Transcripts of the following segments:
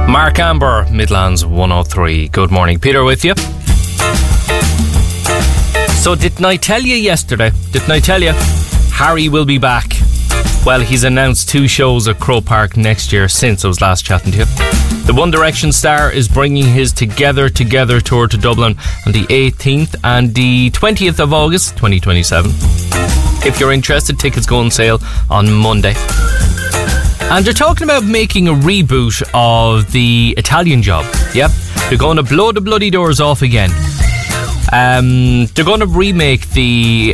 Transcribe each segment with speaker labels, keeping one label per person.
Speaker 1: Mark Amber, Midlands 103. Good morning, Peter with you. So didn't I tell you yesterday? Didn't I tell you? Harry will be back. Well, he's announced 2 shows at Croke Park next year since I was last chatting to you. The One Direction star is bringing his Together tour to Dublin on the 18th and the 20th of August 2027. If you're interested, tickets go on sale on Monday. And they're talking about making a reboot of the Italian Job. Yep, they're going to blow the bloody doors off again. They're going to remake the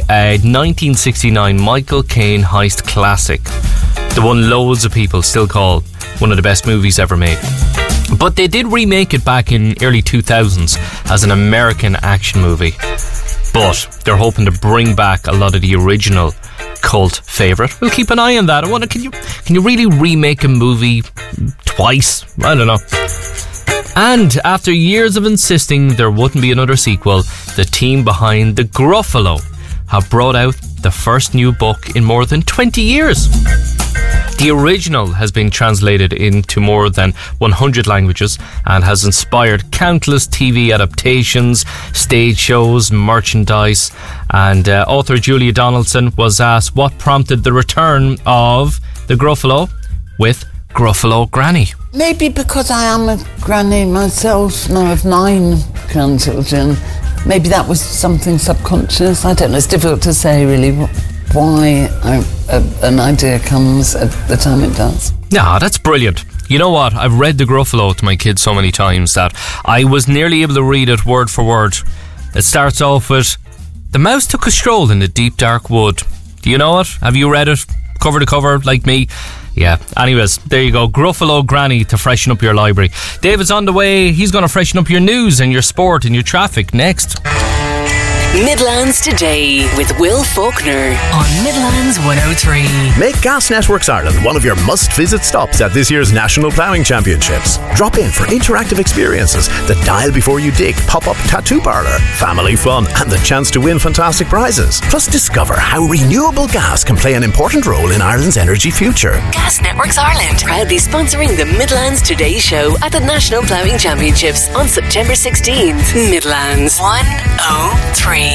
Speaker 1: 1969 Michael Caine heist classic, the one loads of people still call one of the best movies ever made. But they did remake it back in early 2000s as an American action movie. But they're hoping to bring back a lot of the original cult favourite. We'll keep an eye on that. I wonder, can you really remake a movie twice? I don't know. And after years of insisting there wouldn't be another sequel, the team behind The Gruffalo have brought out the first new book in more than 20 years. The original has been translated into more than 100 languages and has inspired countless TV adaptations, stage shows, merchandise. And author Julia Donaldson was asked what prompted the return of The Gruffalo with Gruffalo Granny.
Speaker 2: Maybe because I am a granny myself, now of 9 grandchildren. Maybe that was something subconscious. I don't know, it's difficult to say really why an idea comes at the time it does.
Speaker 1: Nah, that's brilliant. You know what? I've read The Gruffalo to my kids so many times that I was nearly able to read it word for word. It starts off with, "The mouse took a stroll in the deep dark wood." Do you know it? Have you read it cover to cover like me? Yeah, anyways, there you go. Gruffalo Granny to freshen up your library. David's on the way. He's going to freshen up your news and your sport and your traffic next.
Speaker 3: Midlands Today with Will Faulkner on Midlands 103.
Speaker 4: Make Gas Networks Ireland one of your must-visit stops at this year's National Ploughing Championships. Drop in for interactive experiences, the Dial Before You Dig pop-up tattoo parlour, family fun and the chance to win fantastic prizes. Plus discover how renewable gas can play an important role in Ireland's energy future.
Speaker 3: Gas Networks Ireland, proudly sponsoring the Midlands Today show at the National Ploughing Championships on September 16th. Midlands 103.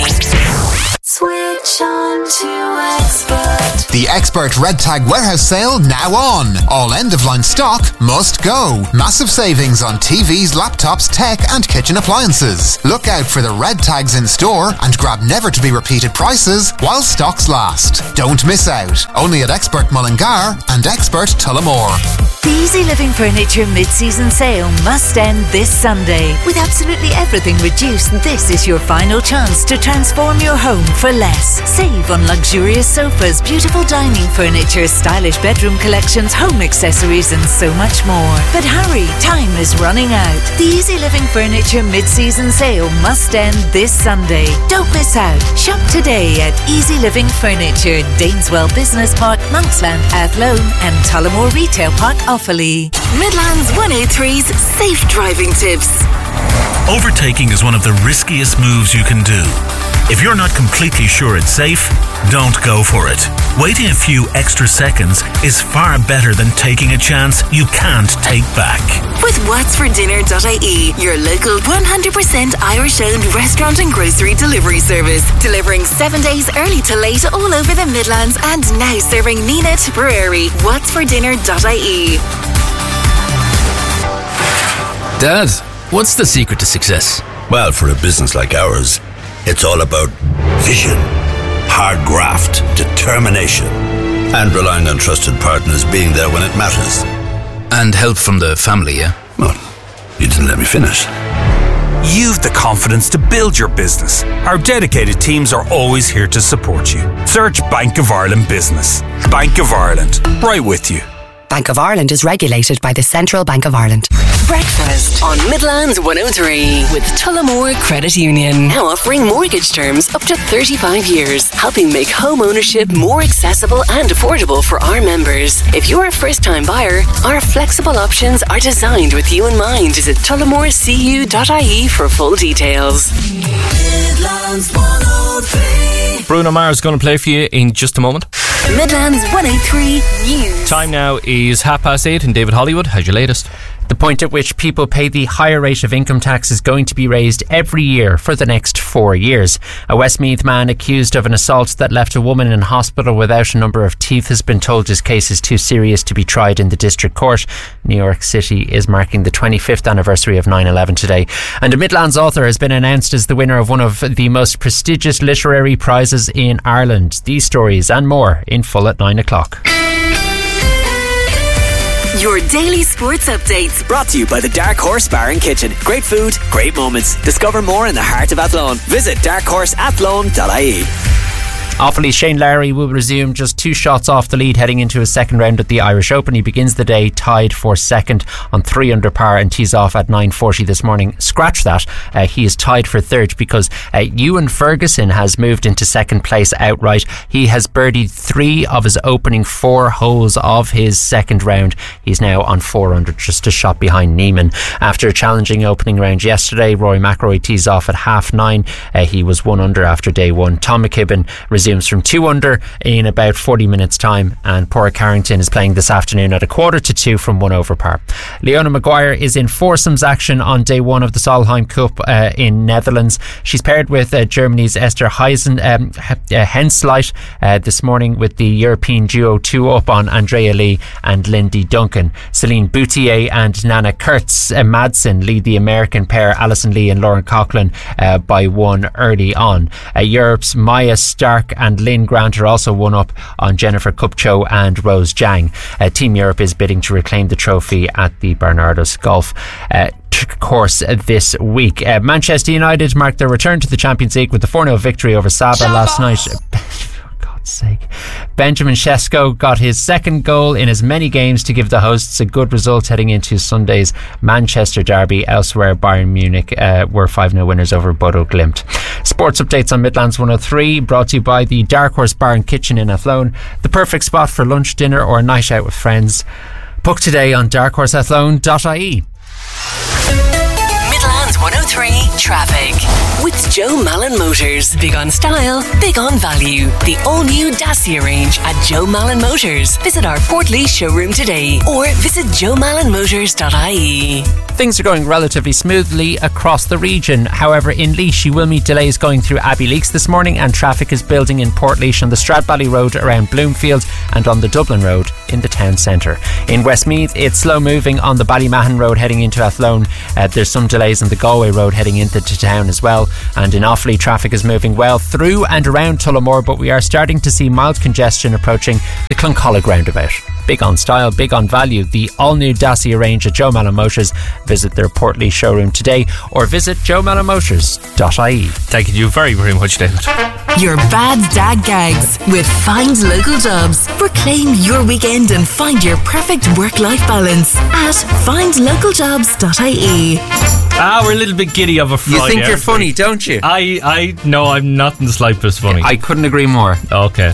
Speaker 5: Switch on to Expert.
Speaker 6: The Expert Red Tag Warehouse Sale now on. All end-of-line stock must go. Massive savings on TVs, laptops, tech and kitchen appliances. Look out for the red tags in store and grab never-to-be-repeated prices while stocks last. Don't miss out. Only at Expert Mullingar and Expert Tullamore.
Speaker 7: The Easy Living Furniture mid-season sale must end this Sunday. With absolutely everything reduced, this is your final chance to transform your home for less. Save on luxurious sofas, beautiful dining furniture, stylish bedroom collections, home accessories and so much more. But hurry, time is running out. The Easy Living Furniture mid-season sale must end this Sunday. Don't miss out. Shop today at Easy Living Furniture, Dainswell Business Park, Monksland, Athlone and Tullamore Retail Park, Offaly.
Speaker 3: Midlands 103's safe driving tips.
Speaker 8: Overtaking is one of the riskiest moves you can do. If you're not completely sure it's safe, don't go for it. Waiting a few extra seconds is far better than taking a chance you can't take back.
Speaker 3: With whatsfordinner.ie, your local 100% Irish-owned restaurant and grocery delivery service. Delivering 7 days early to late all over the Midlands and now serving Nina Tipperary. Whatsfordinner.ie.
Speaker 9: Dad, what's the secret to success?
Speaker 10: Well, for a business like ours, it's all about vision, hard graft, determination, and relying on trusted partners being there when it matters.
Speaker 9: And help from the family, yeah?
Speaker 10: Well, you didn't let me finish.
Speaker 11: You've the confidence to build your business. Our dedicated teams are always here to support you. Search Bank of Ireland Business. Bank of Ireland, right with you.
Speaker 12: Bank of Ireland is regulated by the Central Bank of Ireland.
Speaker 3: Breakfast on Midlands 103 with Tullamore Credit Union. Now offering mortgage terms up to 35 years, helping make home ownership more accessible and affordable for our members. If you're a first-time buyer, our flexible options are designed with you in mind. Visit tullamorecu.ie for full details.
Speaker 5: Midlands 103.
Speaker 1: Bruno Mars is going to play for you in just a moment.
Speaker 3: Midlands 103 News.
Speaker 1: Time now is 8:30 and David Hollywood has your latest.
Speaker 13: The point at which people pay the higher rate of income tax is going to be raised every year for the next 4 years. A Westmeath man accused of an assault that left a woman in hospital without a number of teeth has been told his case is too serious to be tried in the district court. New York City is marking the 25th anniversary of 9/11 today. And a Midlands author has been announced as the winner of one of the most prestigious literary prizes in Ireland. These stories and more in full at 9 o'clock.
Speaker 3: Your daily sports updates.
Speaker 14: Brought to you by the Dark Horse Bar and Kitchen. Great food, great moments. Discover more in the heart of Athlone. Visit darkhorseathlone.ie.
Speaker 13: Offaly's Shane Lowry will resume just 2 shots off the lead heading into his second round at the Irish Open. He begins the day tied for second on 3 under par and tees off at 9:40 this morning. Scratch that. He is tied for third because Ewan Ferguson has moved into second place outright. He has birdied 3 of his opening 4 holes of his second round. He's now on 4 under, just a shot behind Neiman. After a challenging opening round yesterday, Rory McIlroy tees off at 9:30. He was 1 under after day 1. Tom McKibben resumes from 2 under in about 40 minutes time, and Padraig Harrington is playing this afternoon at 1:45 from 1 over par. Leona Maguire is in foursomes action on day 1 of the Solheim Cup in Netherlands. She's paired with Germany's Esther Hensleit this morning, with the European duo 2 up on Andrea Lee and Lindy Duncan. Celine Boutier and Nana Kurtz Madsen lead the American pair Alison Lee and Lauren Coughlin by 1 early on. Europe's Maya Stark and Lynn Grant are also 1 up on Jennifer Kupcho and Rose Zhang. Team Europe is bidding to reclaim the trophy at the Barnardos Golf course this week. Manchester United marked their return to the Champions League with the 4-0 victory over Saba last night. Sake. Benjamin Sesko got his second goal in as many games to give the hosts a good result heading into Sunday's Manchester derby. Elsewhere, Bayern Munich were 5-0 winners over Bodo Glimt. Sports updates on Midlands 103, brought to you by the Dark Horse Bar and Kitchen in Athlone. The perfect spot for lunch, dinner or a night out with friends. Book today on darkhorseathlone.ie.
Speaker 3: Midlands 103 traffic with Joe Malin Motors. Big on style, big on value. The all-new Dacia range at Joe Malin Motors. Visit our Portlaoise showroom today or visit joemallinmotors.ie.
Speaker 13: Things are going relatively smoothly across the region. However, in Laois you will meet delays going through Abbey Leaks this morning, and traffic is building in Portlaoise on the Stradbally Road around Bloomfield and on the Dublin Road in the town centre. In Westmeath it's slow moving on the Ballymahan Road heading into Athlone. There's some delays on the Galway Road heading into town as well, and in Offaly traffic is moving well through and around Tullamore, but we are starting to see mild congestion approaching the Cloncollig roundabout. Big on style, big on value. The all-new Dacia range at Joe Malin Motors. Visit their Portlaoise showroom today or visit joemallinmotors.ie.
Speaker 1: Thank you very, very much, David.
Speaker 3: Your bad dad gags with Find Local Jobs. Reclaim your weekend and find your perfect work-life balance at findlocaljobs.ie.
Speaker 1: We're a little bit giddy of a Friday.
Speaker 13: You think you're funny, don't you?
Speaker 1: No, I'm not in the slightest funny.
Speaker 13: I couldn't agree more.
Speaker 1: Okay.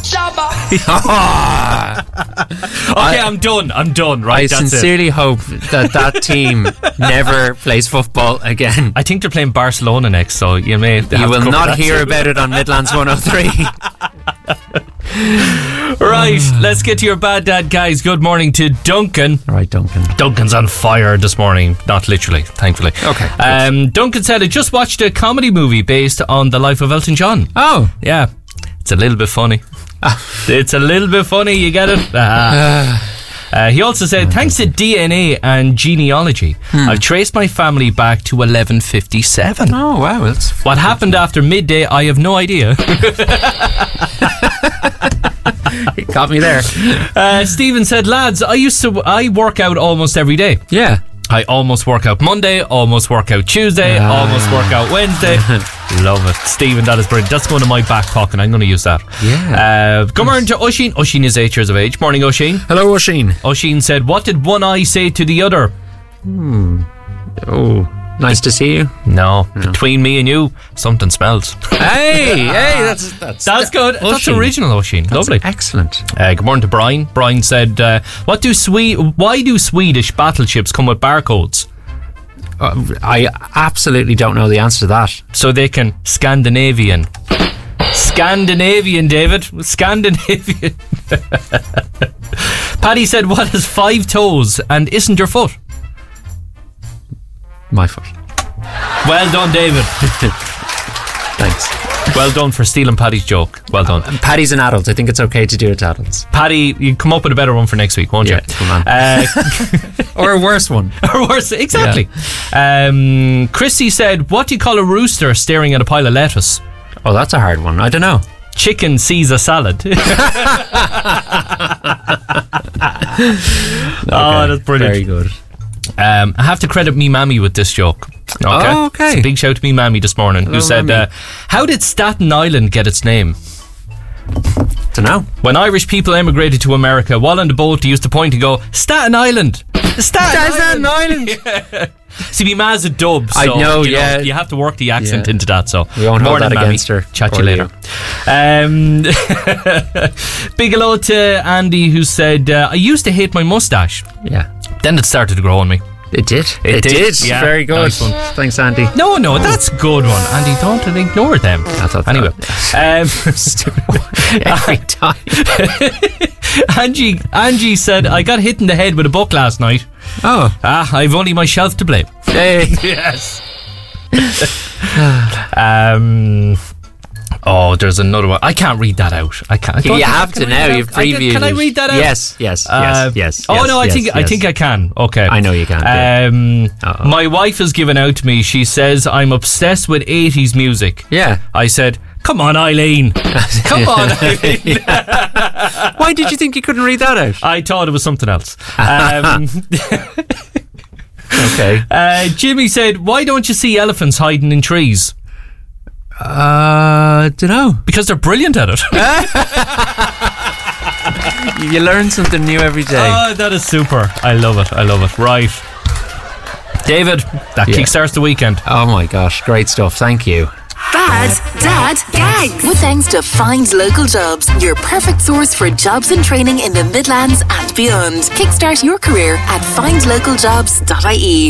Speaker 1: Okay, I'm done. Right,
Speaker 13: I sincerely hope that team never plays football again.
Speaker 1: I think they're playing Barcelona next, so you will
Speaker 13: not hear about it on Midlands 103.
Speaker 1: Right, let's get to your bad dad, guys. Good morning to Duncan.
Speaker 13: All right, Duncan.
Speaker 1: Duncan's on fire this morning. Not literally, thankfully.
Speaker 13: Okay.
Speaker 1: Duncan said, I just watched a comedy movie based on the life of Elton John.
Speaker 13: Oh.
Speaker 1: Yeah. It's a little bit funny. It's a little bit funny, you get it? He also said, thanks to DNA and genealogy, I've traced my family back to 1157.
Speaker 13: Oh, wow.
Speaker 1: What happened after midday, I have no idea.
Speaker 13: He got me there.
Speaker 1: Stephen said, lads, I work out almost every day.
Speaker 13: Yeah.
Speaker 1: I almost work out Monday, almost work out Tuesday, almost work out Wednesday. Love it. Stephen, that is brilliant. That's going to my back pocket. I'm going to use that.
Speaker 13: Yeah.
Speaker 1: Good morning to Oisín. Oisín is 8 years of age. Morning, Oisín.
Speaker 13: Hello, Oisín.
Speaker 1: Oisín said, what did one eye say to the other?
Speaker 13: Oh, nice to see you.
Speaker 1: No. Between me and you, something smells.
Speaker 13: Hey, that's
Speaker 1: good.
Speaker 13: Oisín.
Speaker 1: That's original, Oisín. Lovely.
Speaker 13: Excellent.
Speaker 1: Good morning to Brian. Brian said, why do Swedish battleships come with barcodes?
Speaker 13: I absolutely don't know the answer to that.
Speaker 1: So they can Scandinavian, David. Scandinavian. Paddy said, what has 5 toes and isn't your foot?
Speaker 13: My fault.
Speaker 1: Well done, David.
Speaker 13: Thanks.
Speaker 1: Well done for stealing Paddy's joke. Well done.
Speaker 13: Paddy's an adult. I think it's okay to do it to adults.
Speaker 1: Paddy, you come up with a better one for next week, won't you?
Speaker 13: Come on. Or a worse one.
Speaker 1: Or worse, exactly. Yeah. Chrissy said, what do you call a rooster staring at a pile of lettuce?
Speaker 13: Oh, that's a hard one. I don't know.
Speaker 1: Chicken sees a salad.
Speaker 13: Okay,
Speaker 1: oh, that's brilliant.
Speaker 13: Very good.
Speaker 1: I have to credit me mammy with this joke. Okay.
Speaker 13: Oh, okay.
Speaker 1: So big shout to me mammy this morning, who said, how did Staten Island get its name?
Speaker 13: Dunno.
Speaker 1: When Irish people emigrated to America, while on the boat they used to point and go, Staten Island! Staten Island! Yeah. See, me ma's a dub, so
Speaker 13: I know, yeah.
Speaker 1: You have to work the accent into that, so
Speaker 13: we won't hold that against her.
Speaker 1: Chat to you later. Big hello to Andy, who said, I used to hate my moustache.
Speaker 13: Yeah.
Speaker 1: Then it started to grow on me.
Speaker 13: It did.
Speaker 1: It did.
Speaker 13: Yeah, very good.
Speaker 1: Nice one.
Speaker 13: Thanks, Andy.
Speaker 1: No, that's a good one. Andy, don't ignore them. Anyway.
Speaker 13: Every time.
Speaker 1: Angie said, I got hit in the head with a book last night.
Speaker 13: Oh.
Speaker 1: I've only myself to blame.
Speaker 13: Hey.
Speaker 1: Yes. Oh, there's another one. I can't read that out. I can't.
Speaker 13: You have to now. You've previewed.
Speaker 1: Can I read that out?
Speaker 13: Yes.
Speaker 1: Oh no, I think I can. Okay,
Speaker 13: I know you can.
Speaker 1: My wife has given out to me. She says I'm obsessed with 80s music.
Speaker 13: Yeah.
Speaker 1: I said, come on, Eileen. Come on, Eileen.
Speaker 13: Why did you think you couldn't read that out?
Speaker 1: I thought it was something else.
Speaker 13: Okay.
Speaker 1: Jimmy said, why don't you see elephants hiding in trees?
Speaker 13: Dunno.
Speaker 1: Because they're brilliant at it.
Speaker 13: You learn something new every day.
Speaker 1: Oh, that is super. I love it. Right. David, that kickstarts the weekend.
Speaker 13: Oh my gosh, great stuff. Thank you.
Speaker 3: Bad Dad Gags. With thanks to Find Local Jobs, your perfect source for jobs and training in the Midlands and beyond. Kickstart your career at findlocaljobs.ie.